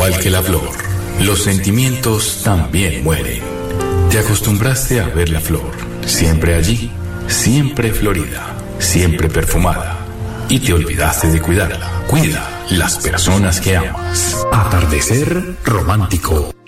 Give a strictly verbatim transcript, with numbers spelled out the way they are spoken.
igual que la flor, los sentimientos también mueren. Te acostumbraste a ver la flor, siempre allí, siempre florida, siempre perfumada, y te olvidaste de cuidarla. Cuida las personas que amas. Atardecer romántico.